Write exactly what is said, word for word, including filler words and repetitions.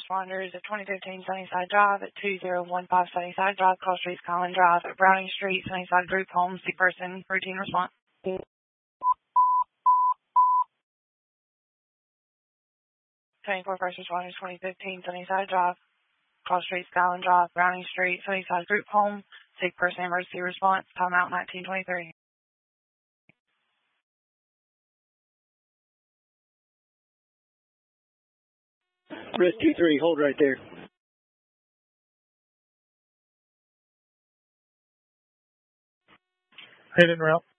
responders at twenty fifteen Sunnyside Drive at two zero one five Sunnyside Drive, Cross Street, Skyland Drive at Browning Street, Sunnyside Group Home, sick person, routine response. twenty-four first responders, twenty fifteen Sunnyside Drive, Cross Street, Skyland Drive, Browning Street, Sunnyside Group Home, sick person, emergency response, timeout nineteen twenty-three. Rescue three, hold right there. Hit en route.